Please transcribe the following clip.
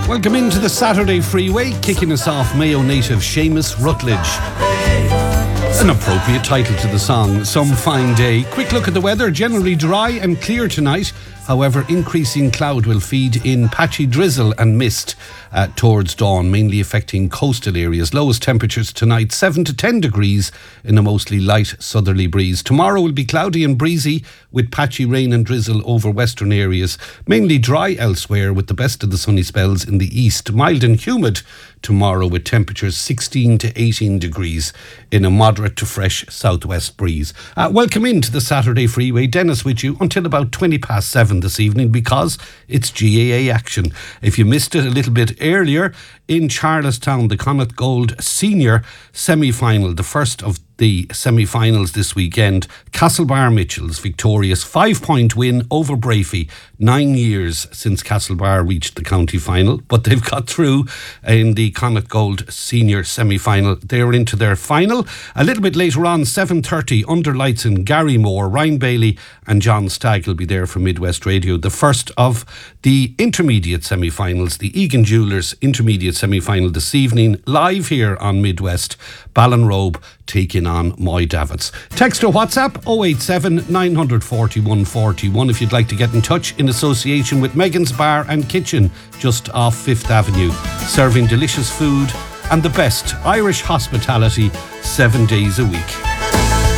Welcome into the Saturday Freeway, kicking us off Mayo native Seamus Rutledge. An appropriate title to the song, Some Fine Day. Quick look at the weather, generally dry and clear tonight. However, increasing cloud will feed in patchy drizzle and mist towards dawn, mainly affecting coastal areas. Lowest temperatures tonight, 7 to 10 degrees in a mostly light southerly breeze. Tomorrow will be cloudy and breezy with patchy rain and drizzle over western areas. Mainly dry elsewhere with the best of the sunny spells in the east. Mild and humid tomorrow with temperatures 16 to 18 degrees in a moderate to fresh southwest breeze. Welcome into the Saturday Freeway. Dennis with you until about 20 past 7 this evening because it's GAA action. If you missed it a little bit earlier, in Charlestown, the Connacht Gold Senior semi-final, the first of the semi-finals this weekend. Castlebar Mitchells victorious 5-point win over Brafey. 9 years since Castlebar reached the county final, but they've got through in the Connacht Gold Senior semi-final. They're into their final. A little bit later on, 7:30, under lights in Gary Moore, Ryan Bailey and John Stagg will be there for Midwest Radio. The first of the intermediate semi-finals, the Egan Jewellers intermediate semi-final this evening, live here on Midwest. Ballinrobe taking on Moy Davits. Text or WhatsApp 087 941 41 if you'd like to get in touch in association with Megan's Bar and Kitchen just off 5th Avenue, serving delicious food and the best Irish hospitality 7 days a week.